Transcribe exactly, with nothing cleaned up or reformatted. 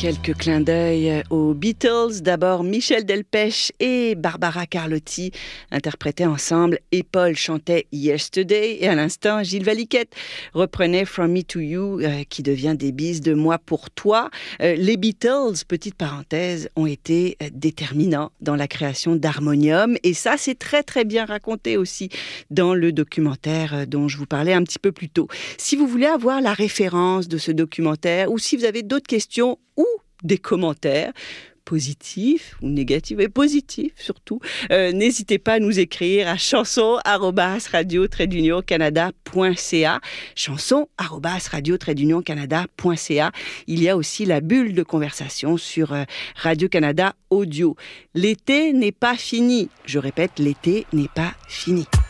quelques clins d'œil aux Beatles. D'abord, Michel Delpech et Barbara Carlotti interprétaient ensemble et Paul chantait Yesterday. Et à l'instant, Gilles Valiquette reprenait From Me to You, euh, qui devient des bises de moi pour toi. Euh, les Beatles, petite parenthèse, ont été déterminants dans la création d'Harmonium. Et ça, c'est très très bien raconté aussi dans le documentaire dont je vous parlais un petit peu plus tôt. Si vous voulez avoir la référence de ce documentaire ou si vous avez d'autres questions ou des commentaires positifs ou négatifs, et positifs surtout, euh, n'hésitez pas à nous écrire à chanson arobase radio trait d'union canada point c a chanson arobase radio trait d'union canada point c a. Il y a aussi la bulle de conversation sur euh, Radio-Canada Audio. L'été n'est pas fini. Je répète, l'été n'est pas fini.